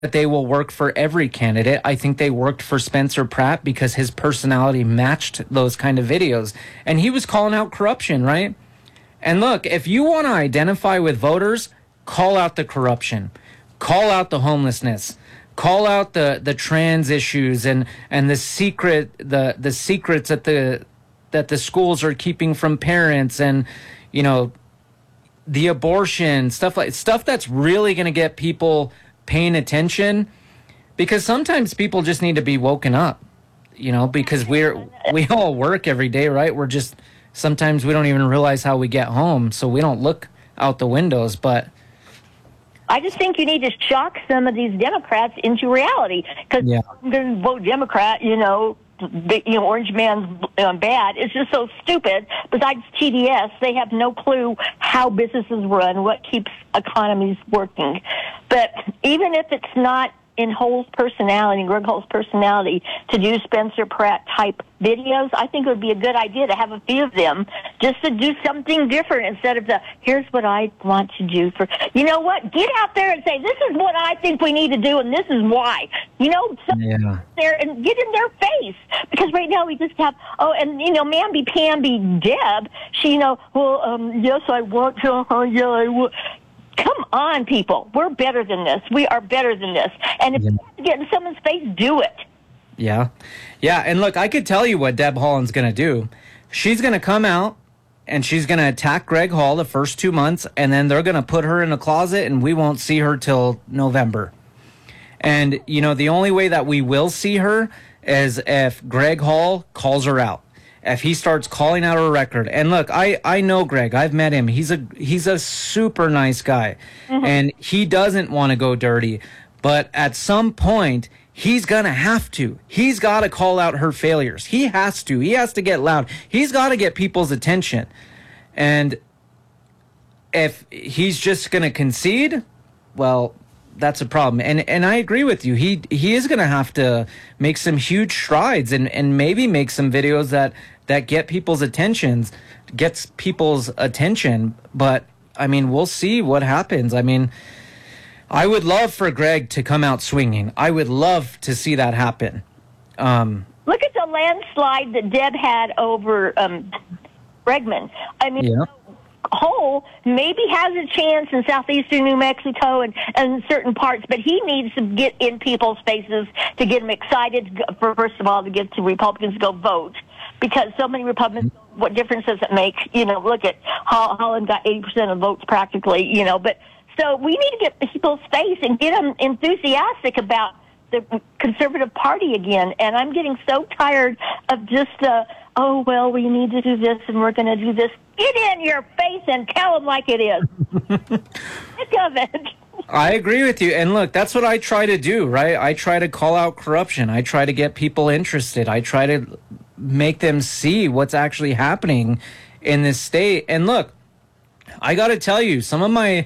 that they will work for every candidate. I think they worked for Spencer Pratt because his personality matched those kind of videos. And he was calling out corruption, right? And look, if you want to identify with voters, call out the corruption, call out the homelessness, call out the trans issues and the secrets that the schools are keeping from parents, and the abortion stuff that's really going to get people paying attention, because sometimes people just need to be woken up, because we all work every day, right? Sometimes we don't even realize how we get home, so we don't look out the windows. But I just think you need to shock some of these Democrats into reality, because they're going to vote Democrat, Orange Man's bad. It's just so stupid. Besides TDS, they have no clue how businesses run, what keeps economies working. But even if it's not in Hull's personality, Greg Hull's personality, to do Spencer Pratt type videos, I think it would be a good idea to have a few of them just to do something different instead of here's what I want to do for, you know what, get out there and say, this is what I think we need to do and this is why, there and get in their face, because right now we just have, mamby-pamby Deb, she, yes, I want to, I will. Come on, people. We're better than this. We are better than this. And if you have to get in someone's face, do it. Yeah. Yeah, and look, I could tell you what Deb Haaland's going to do. She's going to come out, and she's going to attack Greg Hall the first 2 months, and then they're going to put her in a closet, and we won't see her till November. And, the only way that we will see her is if Greg Hall calls her out. If he starts calling out her record. And look, I know Greg. I've met him. He's a super nice guy. Mm-hmm. And he doesn't want to go dirty. But at some point, he's going to have to. He's got to call out her failures. He has to. He has to get loud. He's got to get people's attention. And if he's just going to concede, well, that's a problem. And I agree with you. He is going to have to make some huge strides and maybe make some videos that get people's attention. But, I mean, we'll see what happens. I mean, I would love for Greg to come out swinging. I would love to see that happen. Look at the landslide that Deb had over Bregman. I mean, Hull maybe has a chance in southeastern New Mexico and certain parts, but he needs to get in people's faces to get them excited, first of all, to get the Republicans to go vote. Because so many Republicans, what difference does it make? Look at Holland got 80% of votes practically, but so we need to get people's face and get them enthusiastic about the conservative party again. And I'm getting so tired of just, we need to do this and we're going to do this. Get in your face and tell them like it is. Sick of it. I agree with you. And look, that's what I try to do, right? I try to call out corruption. I try to get people interested. I try to make them see what's actually happening in this state. And look, I got to tell you, some of my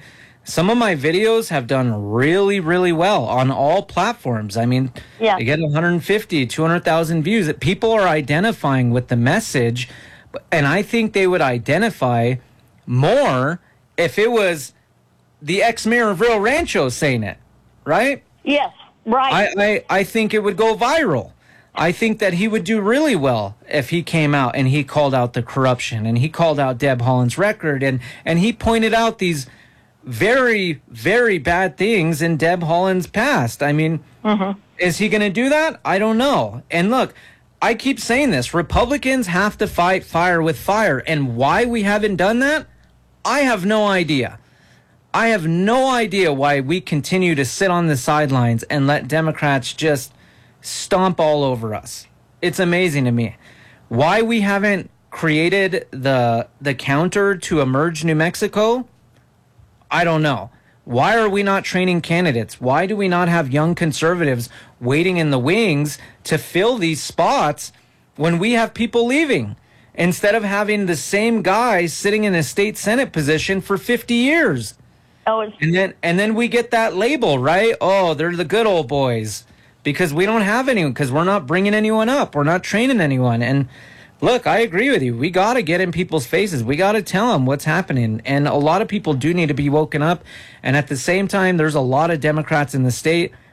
videos have done really, really well on all platforms. I mean, they get 150, 200,000 views. People are identifying with the message, and I think they would identify more if it was the ex-mayor of Rio Rancho saying it, right? Yes, right. I think it would go viral. I think that he would do really well if he came out and he called out the corruption and he called out Deb Haaland's record and he pointed out these very, very bad things in Deb Haaland's past. I mean, is he going to do that? I don't know. And look, I keep saying this. Republicans have to fight fire with fire. And why we haven't done that, I have no idea. I have no idea why we continue to sit on the sidelines and let Democrats just stomp all over us. It's amazing to me. Why we haven't created the counter to Emerge New Mexico, I don't know. Why are we not training candidates? Why do we not have young conservatives waiting in the wings to fill these spots when we have people leaving? Instead of having the same guy sitting in a state Senate position for 50 years. And then we get that label, right? Oh, they're the good old boys. Because we don't have anyone, because we're not bringing anyone up. We're not training anyone. And look, I agree with you. We got to get in people's faces. We got to tell them what's happening. And a lot of people do need to be woken up. And at the same time, there's a lot of Democrats in the state